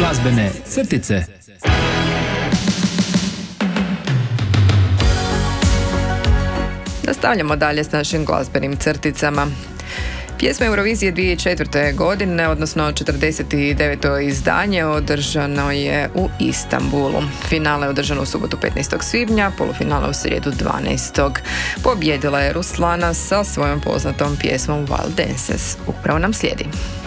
Glazbene crtice. Nastavljamo dalje s našim glazbenim crticama. Pjesma Eurovizije 2004. godine, odnosno 49. izdanje, održano je u Istanbulu. Finale je održano u subotu 15. svibnja, polufinale u srijedu 12. Pobjedila je Ruslana sa svojom poznatom pjesmom Wild Dances. Upravo nam slijedi.